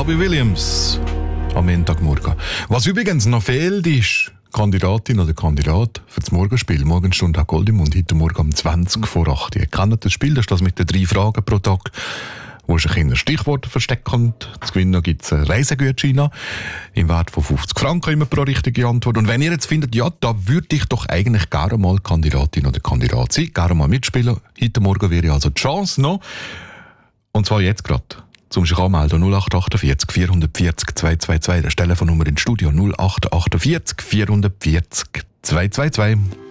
Robbie Williams am Montagmorgen. Was übrigens noch fehlt, ist Kandidatin oder Kandidat für das Morgenspiel. Morgenstunde hat Gold im Mund, heute Morgen um 20 vor 8. Ihr kennt das Spiel, das ist das mit den 3 Fragen pro Tag, wo sich ein Stichwort versteckt kommt. Zu gewinnen gibt es einen Reisegutschein im Wert von 50 Franken immer pro richtige Antwort. Und wenn ihr jetzt findet, ja, da würde ich doch eigentlich gerne mal Kandidatin oder Kandidat sein, gerne mal mitspielen, heute Morgen wäre also die Chance noch. Und zwar jetzt gerade. Zum sich anmelden 0848 440 222. Das Telefonnummer ins Studio 0848 440 222.